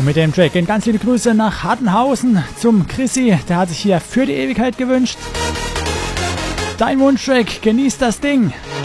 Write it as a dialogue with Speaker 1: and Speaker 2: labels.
Speaker 1: Und mit dem Track gehen ganz liebe Grüße nach Hartenhausen zum Chrissy. Der hat sich hier für die Ewigkeit gewünscht. Dein Wunschtrack, genießt das Ding.